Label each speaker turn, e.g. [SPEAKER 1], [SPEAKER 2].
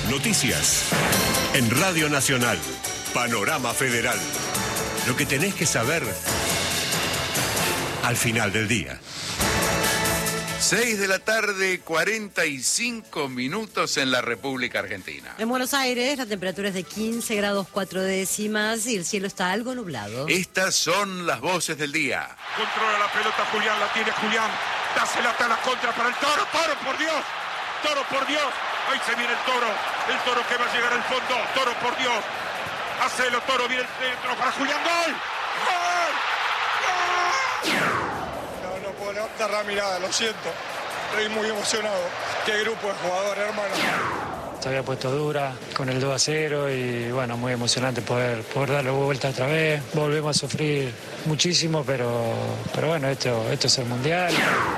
[SPEAKER 1] Noticias. En Radio Nacional. Panorama Federal. Lo que tenés que saber al final del día.
[SPEAKER 2] 6 de la tarde, 45 minutos en la República Argentina.
[SPEAKER 3] En Buenos Aires la temperatura es de 15 grados 4 décimas y el cielo está algo nublado.
[SPEAKER 2] Estas son las voces del día.
[SPEAKER 4] Controla la pelota Julián, la tiene Julián. Dásela hasta la contra para el Toro. Toro, por Dios. Toro, por Dios. Ahí se viene el Toro. El Toro que va a llegar al fondo. Toro, por Dios. Hacelo, Toro. Viene el centro para Julián. ¡Gol! ¡Gol! ¡Gol!
[SPEAKER 5] No puedo levantar la mirada, lo siento. Estoy muy emocionado. Qué grupo de jugadores, hermano.
[SPEAKER 6] Se había puesto dura con el 2-0 y bueno, muy emocionante poder darle vuelta otra vez. Volvemos a sufrir muchísimo, pero bueno, esto es el Mundial.